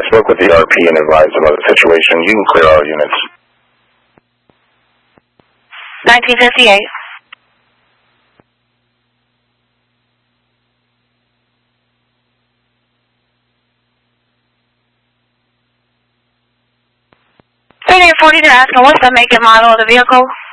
spoke with the RP and advised about the situation. You can clear all units. 1958. They're asking what's the make and model of the vehicle?